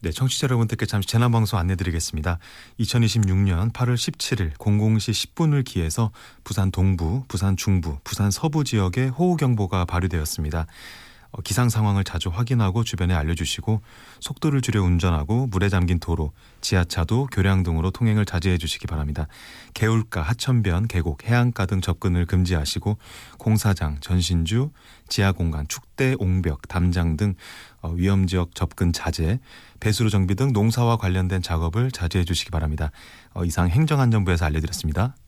네, 청취자 여러분들께 잠시 재난방송 안내드리겠습니다. 2026년 8월 17일 00시 10분을 기해서 부산 동부, 부산 중부, 부산 서부 지역에 호우경보가 발효되었습니다. 기상 상황을 자주 확인하고 주변에 알려주시고 속도를 줄여 운전하고 물에 잠긴 도로, 지하차도, 교량 등으로 통행을 자제해 주시기 바랍니다. 개울가, 하천변, 계곡, 해안가 등 접근을 금지하시고 공사장, 전신주, 지하공간, 축대, 옹벽, 담장 등 위험지역 접근 자제, 배수로 정비 등 농사와 관련된 작업을 자제해 주시기 바랍니다. 이상 행정안전부에서 알려드렸습니다.